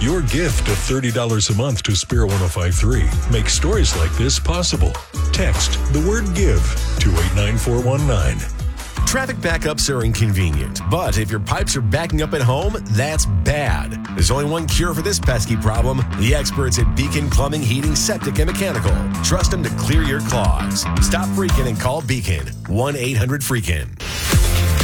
Your gift of $30 a month to Spirit 105.3 makes stories like this possible. Text the word GIVE to 89419. Traffic backups are inconvenient, but if your pipes are backing up at home, that's bad. There's only one cure for this pesky problem: the experts at Beacon Plumbing, Heating, Septic, and Mechanical. Trust them to clear your clogs. Stop freaking and call Beacon. 1-800-FREAKIN.